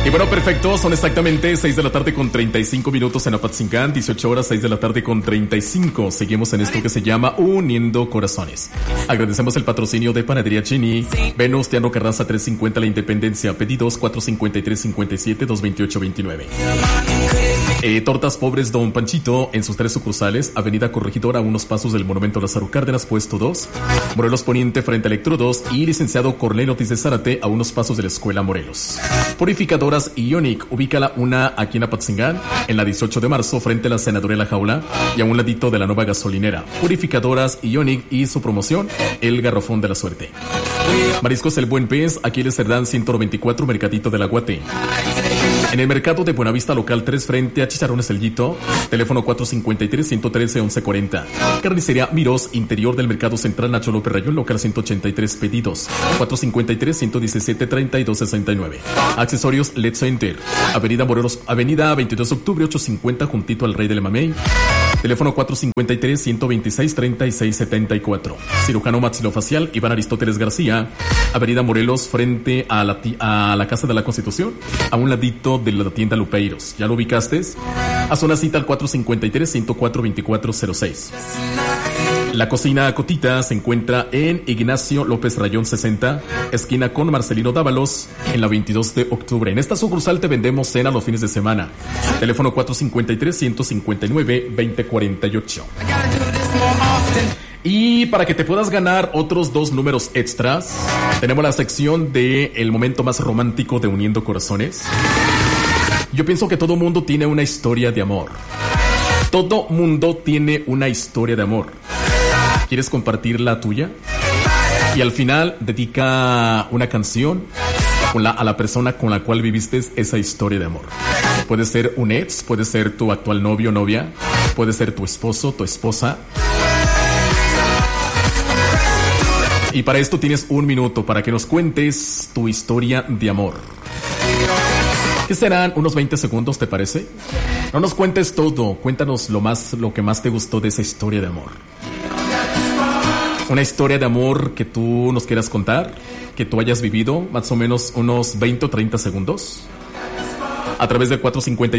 Y bueno, perfecto, son exactamente 6 de la tarde con 35 minutos en Apatzingán, 18 horas, 6 de la tarde con 35. Seguimos en esto que se llama Uniendo Corazones. Agradecemos el patrocinio de Panadería Chini, Venus, Teano Carranza 350 La Independencia, pedidos 453-57-228-29. Tortas Pobres Don Panchito, en sus 3 sucursales, Avenida Corregidora, a unos pasos del Monumento Lázaro Cárdenas, puesto 2, Morelos Poniente frente a Electro 2 y Licenciado Cornelio Ortiz de Zárate, a unos pasos de la Escuela Morelos. Purificadoras Ionic, ubícala una aquí en Apatzingán, en la 18 de marzo, frente a la Senaduría La Jaula y a un ladito de la nueva gasolinera. Purificadoras Ionic y su promoción, el Garrafón de la Suerte. Mariscos El Buen Pez, aquí les Cerdán 124, Mercadito del Aguate. En el mercado de Buenavista Local 3, frente a Chicharrones El Yito, teléfono 453-113-1140. Carnicería Mirós, interior del Mercado Central Nacho López Rayón, local 183, pedidos 453-117-3269. Accesorios LED Center, Avenida Morelos, Avenida 22 de octubre 850, juntito al Rey del Mamey. Teléfono 453-126-3674. Cirujano maxilofacial Iván Aristóteles García, Avenida Morelos, frente a la Casa de la Constitución, a un ladito de la tienda Lupeiros. ¿Ya lo ubicaste? Haz una cita al 453-104-2406. La Cocina Cotita se encuentra en Ignacio López Rayón 60, esquina con Marcelino Dávalos, en la 22 de octubre. En esta sucursal te vendemos cena los fines de semana. Teléfono 453-159-2048. Y para que te puedas ganar otros 2 números extras, tenemos la sección de el momento más romántico de Uniendo Corazones. Yo pienso que todo mundo tiene una historia de amor. Todo mundo tiene una historia de amor. ¿Quieres compartir la tuya? Y al final dedica una canción a la persona con la cual viviste esa historia de amor. Puede ser un ex, puede ser tu actual novio o novia, puede ser tu esposo, tu esposa. Y para esto tienes 1 minuto para que nos cuentes tu historia de amor. ¿Qué serán? Unos 20 segundos, ¿te parece? No nos cuentes todo, cuéntanos lo que más te gustó de esa historia de amor. Una historia de amor que tú nos quieras contar, que tú hayas vivido, más o menos unos 20 o 30 segundos. A través del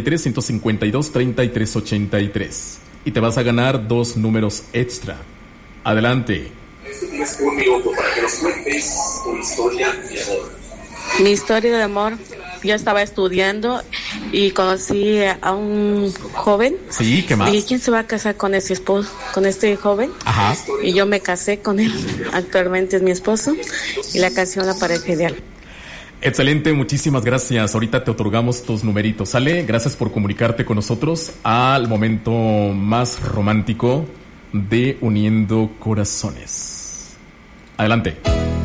453-152-3383. Y te vas a ganar 2 números extra. Adelante. Tienes 1 minuto para que nos cuentes tu historia de amor. Mi historia de amor, yo estaba estudiando y conocí a un joven. Sí, ¿qué más? ¿Y quién se va a casar con ese esposo, con este joven? Ajá. Y yo me casé con él. Actualmente es mi esposo y la canción La Pareja Ideal. Excelente, muchísimas gracias. Ahorita te otorgamos tus numeritos, ¿sale? Gracias por comunicarte con nosotros al momento más romántico de Uniendo Corazones. Adelante.